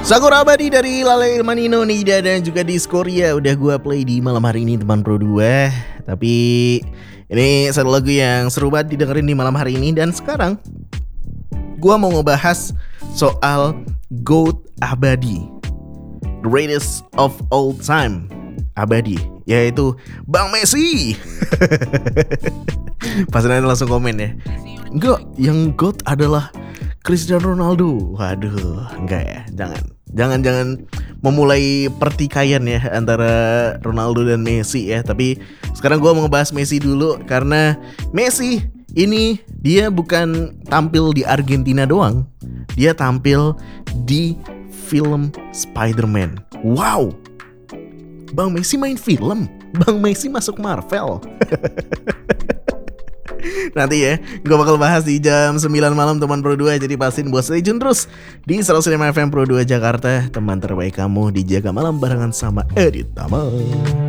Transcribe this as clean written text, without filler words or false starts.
Sakura Abadi dari Lale Manino Nida dan juga Discordia udah gua play di malam hari ini teman Pro 2. Tapi ini satu lagu yang seru banget didengerin di malam hari ini. Dan sekarang gua mau ngebahas soal GOAT Abadi, Greatest of All Time Abadi, yaitu Bang Messi. Pas nanti langsung komen ya, enggak, yang GOAT adalah Cristiano Ronaldo. Waduh, enggak ya, jangan memulai pertikaian ya antara Ronaldo dan Messi ya. Tapi sekarang gue mau ngebahas Messi dulu, karena Messi ini dia bukan tampil di Argentina doang, dia tampil di film Spider-Man. Wow, Bang Messi main film, Bang Messi masuk Marvel. Nanti ya, gue bakal bahas di jam 9 malam teman Pro 2. Jadi pastiin buat stay tune terus di 105 FM Pro 2 Jakarta, teman terbaik kamu. Dijaga malam barengan sama Edit Tama.